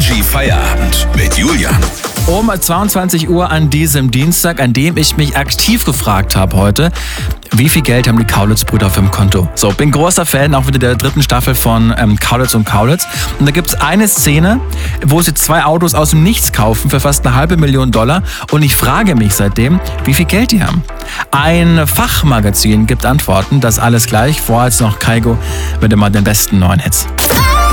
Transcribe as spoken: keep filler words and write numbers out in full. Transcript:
Energy Feierabend mit Julian. Um zweiundzwanzig Uhr an diesem Dienstag, an dem ich mich aktiv gefragt habe heute, wie viel Geld haben die Kaulitz-Brüder auf dem Konto? So, bin großer Fan auch wieder der dritten Staffel von ähm, Kaulitz und Kaulitz. Und da gibt es eine Szene, wo sie zwei Autos aus dem Nichts kaufen für fast eine halbe Million Dollar. Und ich frage mich seitdem, wie viel Geld die haben. Ein Fachmagazin gibt Antworten, das alles gleich. Vorher jetzt noch Kaigo mit immer den besten neuen Hits.